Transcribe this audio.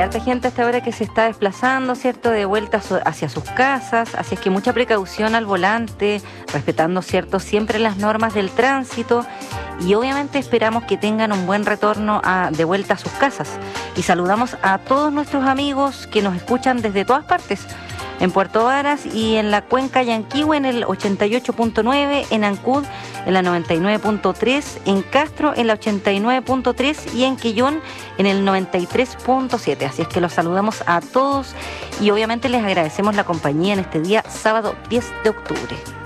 harta gente hasta ahora que se está desplazando, ¿cierto?, de vuelta hacia sus casas, así es que mucha precaución al volante, respetando, ¿cierto?, siempre las normas del tránsito, y obviamente esperamos que tengan un buen retorno de vuelta a sus casas. Y saludamos a todos nuestros amigos que nos escuchan desde todas partes, en Puerto Varas y en la cuenca Yanquihue en el 88.9, en Ancud en la 99.3, en Castro en la 89.3 y en Quillón en el 93.7. Así es que los saludamos a todos y obviamente les agradecemos la compañía en este día sábado 10 de octubre.